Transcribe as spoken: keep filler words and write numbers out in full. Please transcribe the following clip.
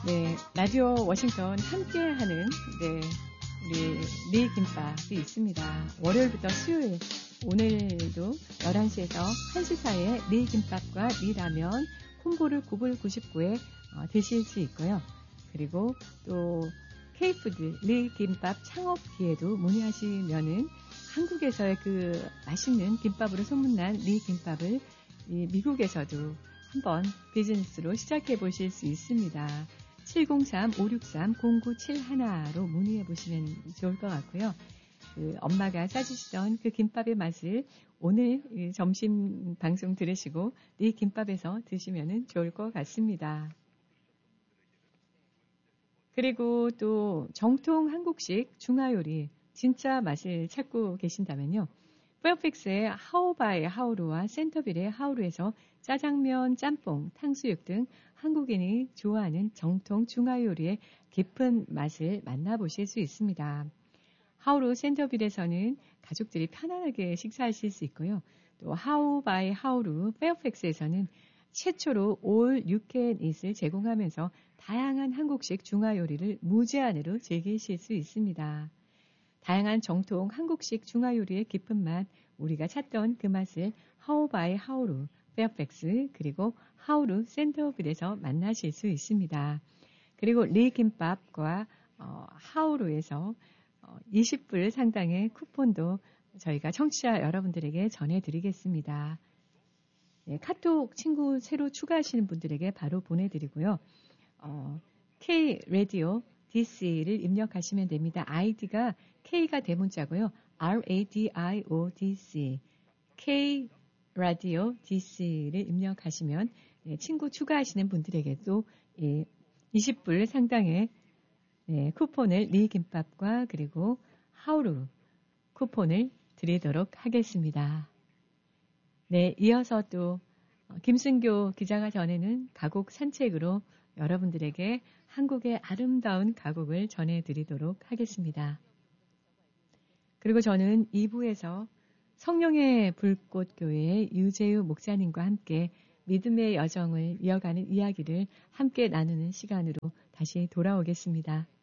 네, 라디오 워싱턴 함께하는 네, 우리 리 김밥이 있습니다. 월요일부터 수요일, 오늘도 열한 시에서 한 시 사이에 리 김밥과 리 라면 콤보를 구 불 구십구에 어, 드실 수 있고요. 그리고 또 K푸드 리 김밥 창업기에도 문의하시면은 한국에서의 그 맛있는 김밥으로 소문난 리 김밥을 이 미국에서도 한번 비즈니스로 시작해 보실 수 있습니다. 칠공삼 오육삼 공구칠일로 문의해 보시면 좋을 것 같고요. 그 엄마가 싸주시던 그 김밥의 맛을 오늘 점심 방송 들으시고 이 김밥에서 드시면 좋을 것 같습니다. 그리고 또 정통 한국식 중화요리 진짜 맛을 찾고 계신다면요. 페어팩스의 하오바의 하오루와 센터빌의 하오루에서 짜장면, 짬뽕, 탕수육 등 한국인이 좋아하는 정통 중화요리의 깊은 맛을 만나보실 수 있습니다. 하오루 센터빌에서는 가족들이 편안하게 식사하실 수 있고요. 또 하오바이 하오루 페어팩스에서는 최초로 올 유캔잇을 제공하면서 다양한 한국식 중화요리를 무제한으로 즐기실 수 있습니다. 다양한 정통 한국식 중화요리의 깊은 맛, 우리가 찾던 그 맛을 하오바이 하오루, 페어팩스, 그리고 하오루 센터빌에서 만나실 수 있습니다. 그리고 리김밥과 어, 하오루에서 어, 이십 불 상당의 쿠폰도 저희가 청취자 여러분들에게 전해드리겠습니다. 네, 카톡 친구 새로 추가하시는 분들에게 바로 보내드리고요. 어, K 라디오 디씨를 입력하시면 됩니다. 아이디가 K가 대문자고요. 알 에이 디 아이 오 디 씨 K 라디오 디씨를 입력하시면 네, 친구 추가하시는 분들에게도 예, 이십 불 상당의 네, 쿠폰을 리김밥과 그리고 하우루 쿠폰을 드리도록 하겠습니다. 네, 이어서 또 김승교 기자가 전해는 가곡 산책으로 여러분들에게 한국의 아름다운 가곡을 전해드리도록 하겠습니다. 그리고 저는 이 부에서 성령의 불꽃교회의 유재유 목사님과 함께 믿음의 여정을 이어가는 이야기를 함께 나누는 시간으로 다시 돌아오겠습니다.